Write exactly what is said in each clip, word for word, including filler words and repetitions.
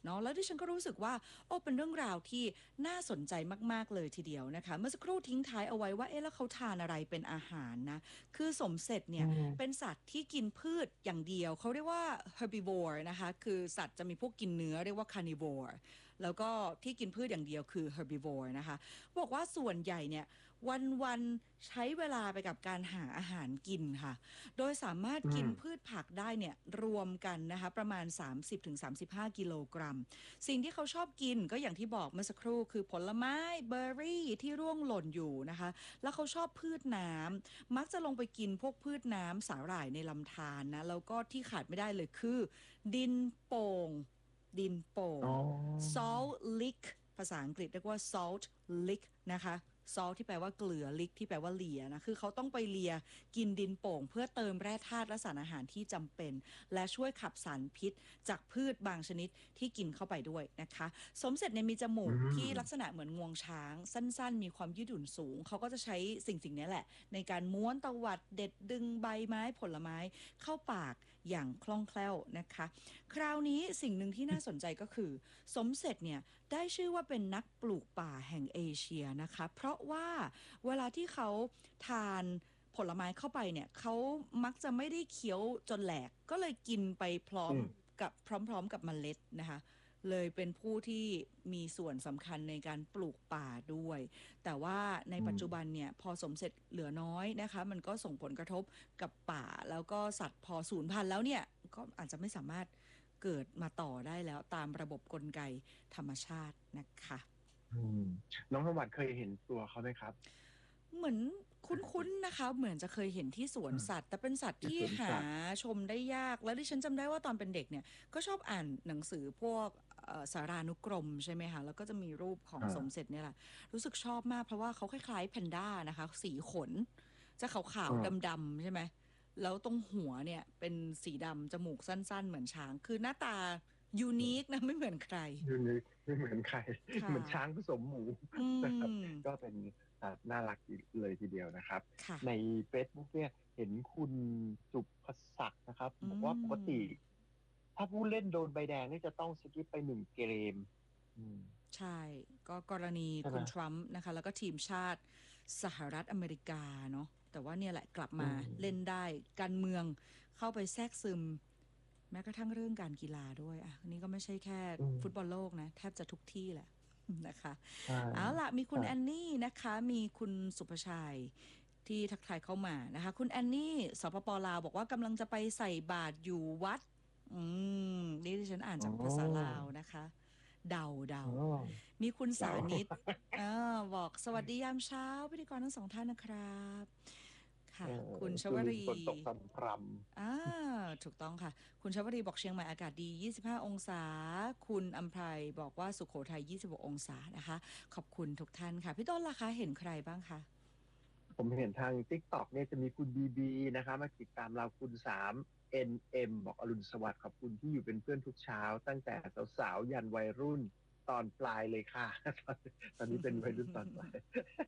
เนาะแล้วดิฉันก็รู้สึกว่าโอ้เป็นเรื่องราวที่น่าสนใจมากๆเลยทีเดียวนะคะเมื่อสักครู่ทิ้งท้ายเอาไว้ว่าเอ๊ะแล้วเขาทานอะไรเป็นอาหารนะคือสมเสร็จอืเนี่ยเป็มนสัตว์ที่กินพืชอย่างเดียวเขาเรียกว่า herbivore นะคะคือสัตว์จะมีพวกกินเนื้อเรียกว่า carnivore แล้วก็ที่กินพืชอย่างเดียวคือ herbivore นะคะบอกว่าส่วนใหญ่เนี่ยวันๆใช้เวลาไปกับการหาอาหารกินค่ะโดยสามารถอืมกินพืชผักได้เนี่ยรวมกันนะคะประมาณสามสิบถึงสามสิบห้ากิโลกรัมสิ่งที่เขาชอบกินก็อย่างที่บอกเมื่อสักครู่คือผลไม้เบอร์รี่ที่ร่วงหล่นอยู่นะคะแล้วเขาชอบพืชน้ำมักจะลงไปกินพวกพืชน้ำสาหร่ายในลำธารนะแล้วก็ที่ขาดไม่ได้เลยคือดินโป่งดินโป่งอ๋อ salt lick ภาษาอังกฤษเรียกว่า salt lick นะคะ salt ที่แปลว่าเกลือ lick ที่แปลว่าเลียนะคือเขาต้องไปเลียกินดินโป่งเพื่อเติมแร่ธาตุและสารอาหารที่จำเป็นและช่วยขับสารพิษจากพืชบางชนิดที่กินเข้าไปด้วยนะคะสมเสร็จเนี่ยมีจมูอืกมที่ลักษณะเหมือนงวงช้างสั้นๆมีความยืดหยุ่นสูงเขาก็จะใช้สิ่งสิ่งนี้แหละในการม้วนตวัดเด็ดดึงใบไม้ผลไม้เข้าปากอย่างคล่องแคล่วนะคะคราวนี้สิ่งหนึ่งที่น่าสนใจก็คือสมเสร็จเนี่ยได้ชื่อว่าเป็นนักปลูกป่าแห่งเอเชียนะคะเพราะว่าเวลาที่เขาทานผลไม้เข้าไปเนี่ยเขามักจะไม่ได้เคี้ยวจนแหลกก็เลยกินไปพร้อมอืมกับพร้อมๆกับเมล็ดนะคะเลยเป็นผู้ที่มีส่วนสำคัญในการปลูกป่าด้วย แต่ว่าในอืมปัจจุบันเนี่ยพอสมเสร็จเหลือน้อยนะคะมันก็ส่งผลกระทบกับป่าแล้วก็สัตว์พอสูญพันธุ์แล้วเนี่ยก็อาจจะไม่สามารถเกิดมาต่อได้แล้วตามระบบกลไกธรรมชาตินะคะอืมน้องสวัสดิ์เคยเห็นตัวเขาไหมครับเหมือนคุ้นๆนะคะเหมือนจะเคยเห็นที่สวนอืมสัตว์แต่เป็นสัตว์ที่ที่หาสวนสัตว์ชมได้ยากแล้วดิฉันจำได้ว่าตอนเป็นเด็กเนี่ยก็ชอบอ่านหนังสือพวกเอ่อสารานุกรมใช่ไหมคะแล้วก็จะมีรูปของสมอ่าเสร็จเนี่ยแหละรู้สึกชอบมากเพราะว่าเขาคล้ายๆแพนด้านะคะสีขน จะขาวอ่าๆดำๆใช่ไหม แล้วตรงหัวเนี่ยเป็นสีดำจมูกสั้นๆเหมือนช้าง คือหน้าตายูนิคนะไม่เหมือนใครยูนิคไม่เหมือนใคร เหค่ะมือนช้างผสมหมูอืนะครับมก็เป็นอ่าน่ารักเลยทีเดียวนะครับค่ะใน เฟซบุ๊ก เนี่ยเห็นคุณสุภศักดิ์นะครับอืบอกว่าปกมติถ้าผู้เล่นโดนใบแดงนี่จะต้องสกิปไปหนึ่งเกมอืมใช่ ก็กรณีใช่ไหมคุณทรัมป์นะคะ แล้วก็ทีมชาติสหรัฐอเมริกาเนาะแต่ว่าเนี่ยแหละกลับอืมาเล่นมได้ การเมืองเข้าไปแทรกซึม แม้กระทั่งเรื่องการกีฬาด้วยอ่ะอันนี้ก็ไม่ใช่แค่อืมฟุตบอลโลกนะแทบจะทุกที่แหละนะคะใช่เอาล่ะมีคุณแอนครับนี่นะคะมีคุณสุภชัยที่ทักทายเข้ามานะคะคุณแอนนี่สปปลาวบอกว่ากำลังจะไปใส่บาตรอยู่วัดอืมนี่ที่ฉันอ่านอ๋จากภาษาลาอวนะคะเดาเดาอ๋อมีคุณสาเดานิตเออบอกสวัสดียามเช้าพิธีกรทั้งสองท่านนะครับเอค่ะอคุณชสุวรีรินทร์ฝนตกพรอ่าถูกต้องค่ะ คุณชวรีบอกเชียงใหม่อากาศดี ยี่สิบห้า องศา คุณอัมไพรบอกว่าสุโขทัย ยี่สิบหก องศานะคะ ขอบคุณทุกท่านค่ะ พี่ต้นล่ะคะ เห็นใครบ้างคะำผมเห็นทาง ติ๊กต็อก เนี่ยจะมีคุณบีบีนะคะมาติดตามเราคุณสาม เอ็น เอ็ม บอกอรุณสวัสดิ์ขอบคุณที่อยู่เป็นเพื่อนทุกเช้าตั้งแต่สาวๆยันวัยรุ่นตอนปลายเลยค่ะตอนตอนนี้เป็นวัยรุ่นตอนปลาย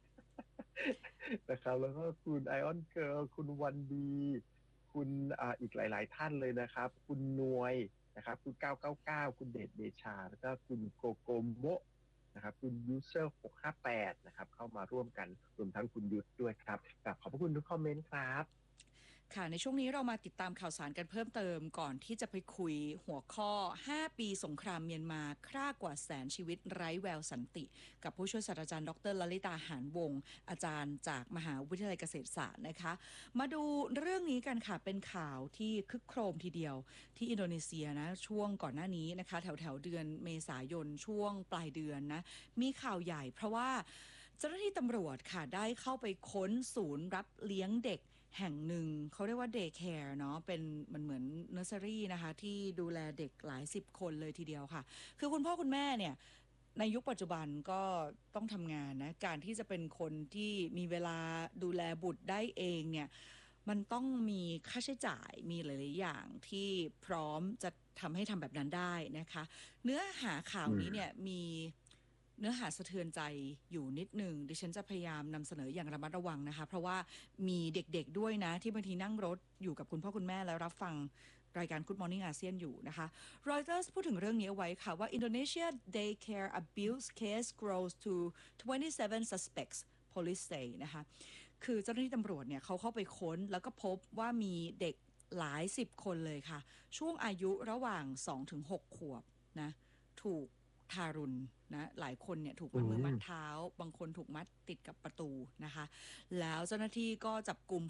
นะครับแล้วก็คุณไอออนเกิร์ลคุณวันดีคุณอ่าอีกหลายๆท่านเลยนะครับคุณนวยนะครับคุณเก้าเก้าเก้าคุณเดชเดชาแล้วก็คุณโกโกโมะนะครับคุณยูเซอร์หกห้าแปดนะครับเข้ามาร่วมกันรวมทั้งคุณยุทธด้วยครับกับขอบพระคุณทุกคอมเมนต์ครับค่ะในช่วงนี้เรามาติดตามข่าวสารกันเพิ่มเติมก่อนที่จะไปคุยหัวข้อห้าปีสงครามเมียนมาฆ่ากว่าแสนชีวิตไร้แววสันติกับผู้ช่วยศาสตราจารย์ดรลลิตาหานวงศ์อาจารย์จากมหาวิทยาลัยเกษตรศาสตร์นะคะมาดูเรื่องนี้กันค่ะเป็นข่าวที่คึกโครมทีเดียวที่อินโดนีเซียนะช่วงก่อนหน้านี้นะคะแถวแถวเดือนเมษายนช่วงปลายเดือนนะมีข่าวใหญ่เพราะว่าเจ้าหน้าที่ตำรวจค่ะได้เข้าไปค้นศูนย์รับเลี้ยงเด็กแห่งหนึ่งเขาเรียกว่าเดย์แคร์เนาะเป็นมันเหมือนเนอร์เซอรี่นะคะที่ดูแลเด็กหลายสิบคนเลยทีเดียวค่ะคือคุณพ่อคุณแม่เนี่ยในยุคปัจจุบันก็ต้องทำงานนะการที่จะเป็นคนที่มีเวลาดูแลบุตรได้เองเนี่ยมันต้องมีค่าใช้จ่ายมีหลายๆอย่างที่พร้อมจะทำให้ทำแบบนั้นได้นะคะเนื้อหาข่าวอืมนี้เนี่ยมี เนื้อหาสะเทือนใจอยู่นิดหนึ่งดิฉันจะพยายามนำเสนออย่างระมัดระวังนะคะเพราะว่ามีเด็กๆด้วยนะที่บางทีนั่งรถอยู่กับคุณพ่อคุณแม่แล้วรับฟังรายการ Good Morning อาเซียนอยู่นะคะ Reuters พูดถึงเรื่องนี้เอาไว้ค่ะว่า Indonesia daycare abuse case grows to twenty-seven suspects police say นะคะคือเจ้าหน้าที่ตำรวจเนี่ยเขาเข้าไปค้นแล้วก็พบว่ามีเด็กหลายสิบคนเลยค่ะช่วงอายุระหว่าง สองถึงหก ขวบนะถูกทารุณนะหลายคนเนี่ยถูกมัดมือมัดเท้าบางคนถูกมัดติดกับประตูนะคะแล้วเจ้าหน้าที่ก็จับกลุ่ม